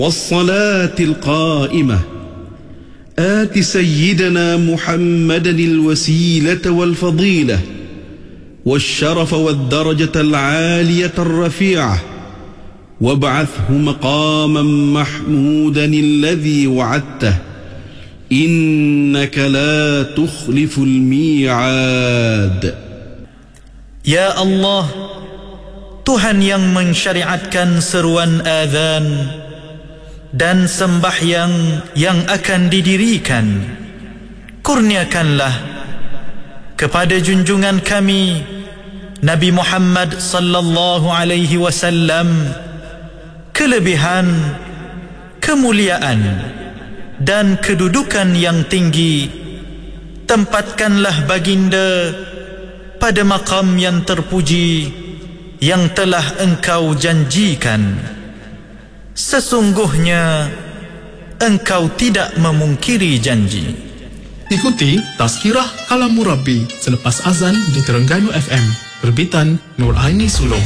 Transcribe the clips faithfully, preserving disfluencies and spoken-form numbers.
والصلاة القائمة آت سيدنا محمدا الوسيلة والفضيلة والشرف والدرجة العالية الرفيعة وابعثه مقاما محمودا الذي وعدته إنك لا تخلف الميعاد. Ya Allah, Tuhan yang mensyariatkan seruan azan dan sembahyang yang akan didirikan, kurniakanlah kepada junjungan kami Nabi Muhammad sallallahu alaihi wasallam kelebihan, kemuliaan dan kedudukan yang tinggi. Tempatkanlah baginda pada maqam yang terpuji yang telah engkau janjikan. Sesungguhnya engkau tidak memungkiri janji. Ikuti Tazkirah Kalamur Rabbi selepas azan di Terengganu F M, terbitan Nur Aini Sulong.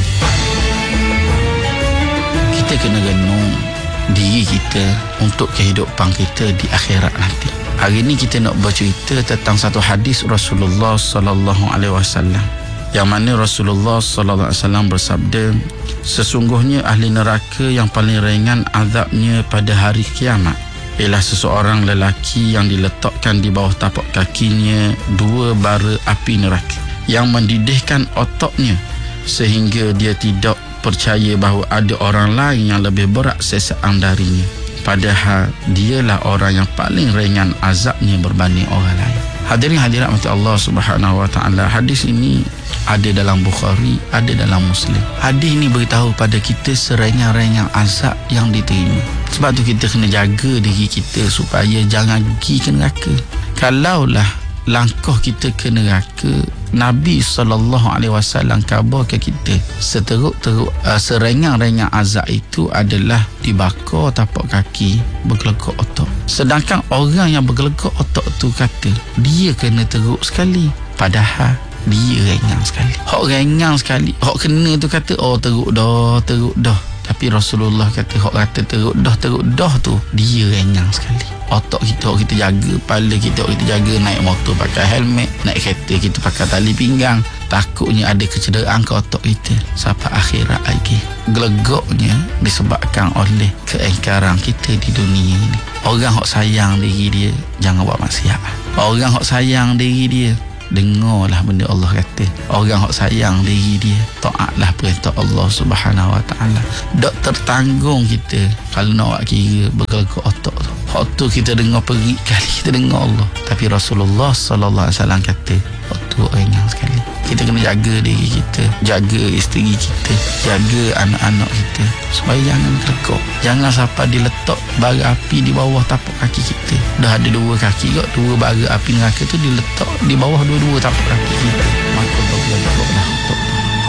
Kita kena renung diri kita untuk kehidupan kita di akhirat nanti. Hari ini kita nak bercerita tentang satu hadis Rasulullah sallallahu alaihi wasallam, yang mana Rasulullah sallallahu alaihi wasallam bersabda, sesungguhnya ahli neraka yang paling ringan azabnya pada hari kiamat ialah seseorang lelaki yang diletakkan di bawah tapak kakinya dua bara api neraka yang mendidihkan otaknya sehingga dia tidak percaya bahawa ada orang lain yang lebih berat sesaan darinya, padahal dialah orang yang paling ringan azabnya berbanding orang lain. Hadirin hadirat mati Allah Subhanahu wa taala, hadis ini ada dalam Bukhari, ada dalam Muslim. Hadis ini beritahu pada kita seringan-ringan azab yang diterima. Sebab tu kita kena jaga diri kita supaya jangan pergi ke neraka. Kalaulah langkah kita ke neraka, Nabi sallallahu alaihi wasallam khabar ke kita seteruk-teruk uh, seringan-ringan azab itu adalah dibakar tapak kaki, bergelegak otak. Sedangkan orang yang bergelegak otak tu kata dia kena teruk sekali, padahal dia ringan sekali. Hak ringan sekali, hak kena tu kata oh teruk dah, teruk dah. Tapi Rasulullah kata hak kata teruk dah, teruk dah tu dia ringan sekali. Otak kita, kita jaga, kepala kita, kita jaga, naik motor pakai helmet, naik kereta kita pakai tali pinggang. Takutnya ada kecederaan ke otak kita sampai akhirat lagi. Gelegaknya disebabkan oleh keingkaran kita di dunia ini. Orang hak sayang diri dia jangan buat maksiat. Orang hak sayang diri dia dengarlah benda Allah kata. Orang hak sayang diri dia taatlah perintah Allah Subhanahu wa taala. Dok tertanggung kita kalau nak buat kira bergelegak otak tu. Hak tu kita dengar perik kali, kita dengar Allah. Tapi Rasulullah sallallahu alaihi wasallam kata hak tu ringan sekali. Kita kena jaga diri kita, jaga isteri kita, jaga anak-anak kita supaya jangan gelegak. Jangan sampai diletak bara api di bawah tapak kaki kita. Dah ada dua kaki kot, dua bara api neraka tu diletak di bawah dua-dua tapak kaki kita. Maka bergelegaklah otak.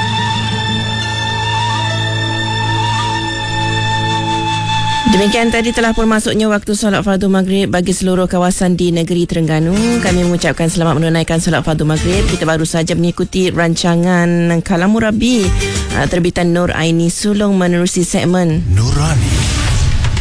Demikian tadi telah pun masuknya waktu solat fardu maghrib bagi seluruh kawasan di negeri Terengganu. Kami mengucapkan selamat menunaikan solat fardu maghrib. Kita baru saja mengikuti rancangan Kalamur Rabbi terbitan Nur Aini Sulong menerusi segmen Nurani.